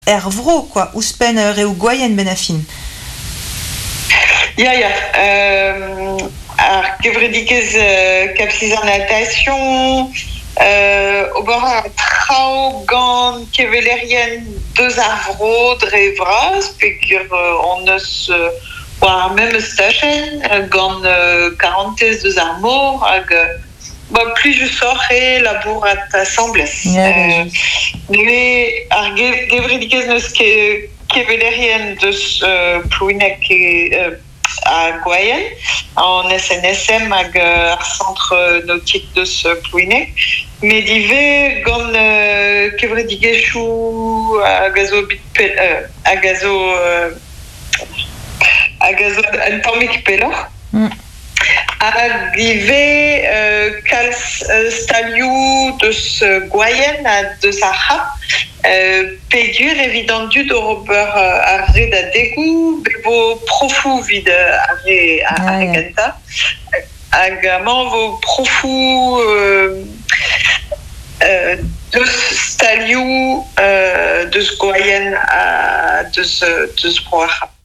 vro, quoi, ouspen reo gwaien ben a fin. Ya. Ar gevredigez kapsiz an natation, ober a trao gant kevelerien deus ar vro dre vras, peogwir on eus war mem eus tachen, gant karantez deus ar mor, hag plus je sorre labour at assemblez. Mais ar gevredigez neus kevelerien deus plouinek à Gwayen, en SNSM hag ar centre nautique deus Plouinek, mais dive gant kevredigezhioù hag a zo an tammig pelloc'h. Hag dive kalz stalioù deus Gwayen ha deus ar c'hap, peogwir evident dud ober ar re da degou, vo profou vid ar re ganta. Hag amañ vo profou deus stalioù deus Gwayen ha deus bro ar c'hap.